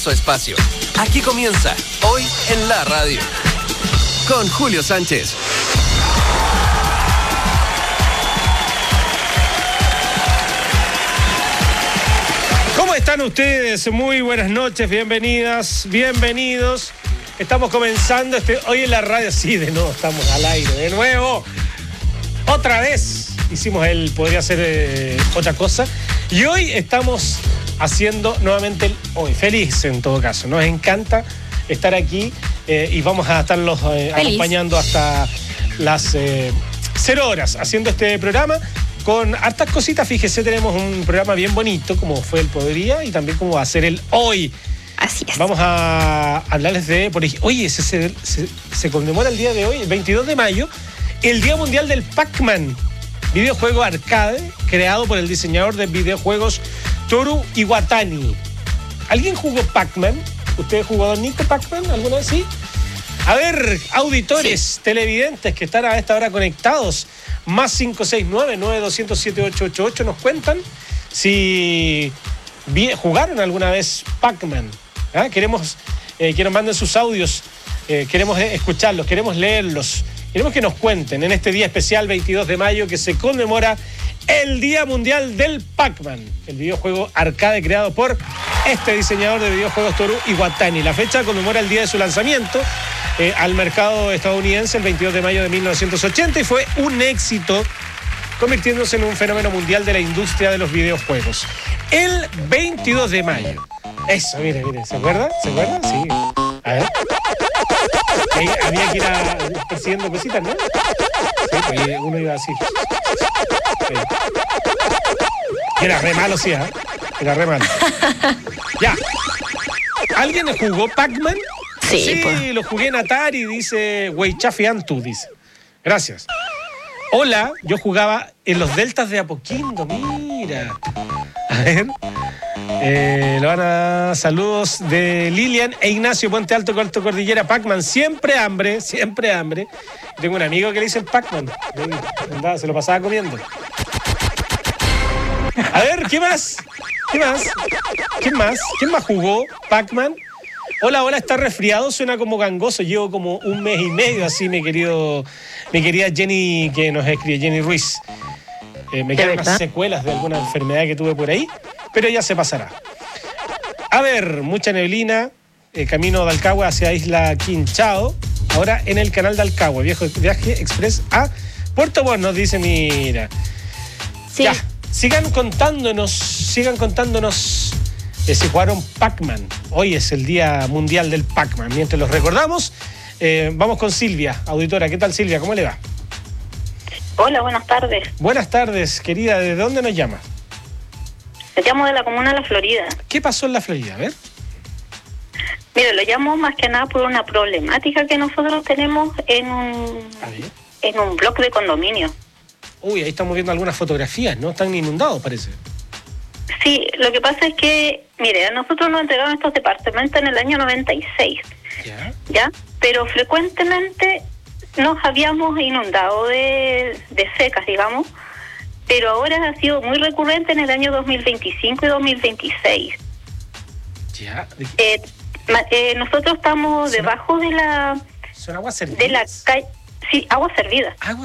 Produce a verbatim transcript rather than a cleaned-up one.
Su espacio. Aquí comienza Hoy en la Radio con Julio Sánchez. ¿Cómo están ustedes? Muy buenas noches, bienvenidas, bienvenidos. Estamos comenzando este Hoy en la Radio. Sí, de nuevo estamos al aire, de nuevo. Otra vez hicimos el Podría Ser eh, Otra Cosa. Y hoy estamos haciendo nuevamente el Hoy. Feliz en todo caso. Nos encanta estar aquí eh, y vamos a estarlos eh, acompañando hasta las eh, cero horas haciendo este programa con hartas cositas. Fíjese, tenemos un programa bien bonito como fue el Podría y también como va a ser el Hoy. Así es. Vamos a hablarles de, por ejemplo, oye, se, se, se, se conmemora el día de hoy, el veintidós de mayo, el Día Mundial del Pac-Man, videojuego arcade creado por el diseñador de videojuegos Toru Iwatani. ¿Alguien jugó Pac-Man? ¿Usted jugó Nico Pac-Man alguna vez? Sí. A ver, auditores, sí, televidentes que están a esta hora conectados, más cinco seis nueve, nueve dos cero cero, siete ocho ocho ocho, nos cuentan si jugaron alguna vez Pac-Man. ¿Ah? Queremos eh, que nos manden sus audios, eh, queremos escucharlos, queremos leerlos, queremos que nos cuenten en este día especial veintidós de mayo que se conmemora el Día Mundial del Pac-Man, el videojuego arcade creado por este diseñador de videojuegos Toru Iwatani. La fecha conmemora el día de su lanzamiento eh, al mercado estadounidense el veintidós de mayo de mil novecientos ochenta y fue un éxito, convirtiéndose en un fenómeno mundial de la industria de los videojuegos. El veintidós de mayo. Eso, mire, mire, ¿se acuerda? ¿Se acuerda? Sí. A ver. Ahí había que ir a, persiguiendo cositas, ¿no? Sí, pues uno iba así. Sí. Era re malo, sí, ¿eh? Era re malo. Ya. ¿Alguien jugó Pac-Man? Sí, Sí, pues. Lo jugué en Atari, dice Weichafi Antu, dice. Gracias. Hola, yo jugaba en los deltas de Apoquindo, mira. A ver. Eh, lo van a saludos de Lilian e Ignacio Puente Alto, Alto Cordillera. Pac-Man, siempre hambre, siempre hambre. Tengo un amigo que le dice el Pac-Man. Se lo pasaba comiendo. A ver, ¿qué más? ¿Qué más? ¿Quién más? ¿Quién más jugó Pac-Man? Hola, hola, está resfriado, suena como gangoso. Llevo como un mes y medio así, mi querido, mi querida Jenny, que nos escribe, Jenny Ruiz. Eh, me quedan unas secuelas de alguna enfermedad que tuve por ahí, pero ya se pasará. A ver, mucha neblina, eh, camino de Alcagua hacia Isla Quinchao, ahora en el canal de Alcagua, viejo viaje express a Puerto Montt, nos dice, mira. Sí. Ya, sigan contándonos, sigan contándonos eh, si jugaron Pac-Man. Hoy es el Día Mundial del Pac-Man. Mientras los recordamos, eh, vamos con Silvia, auditora. ¿Qué tal, Silvia? ¿Cómo le va? Hola, buenas tardes. Buenas tardes, querida. ¿De dónde nos llama? Me llamo de la comuna de La Florida. ¿Qué pasó en La Florida? A ver. Mire, lo llamo más que nada por una problemática que nosotros tenemos en un, en un bloque de condominio. Uy, ahí estamos viendo algunas fotografías, ¿no? Están inundados, parece. Sí, lo que pasa es que, mire, a nosotros nos entregaron estos departamentos en el año noventa y seis. ¿Ya? ¿Ya? Pero frecuentemente nos habíamos inundado de, de secas, digamos, pero ahora ha sido muy recurrente en el año dos mil veinticinco y dos mil veintiséis. ¿Ya? Eh, ma- eh, nosotros estamos ¿Son, debajo de la ¿Son aguas servidas? de la calle, sí, agua servida. Agua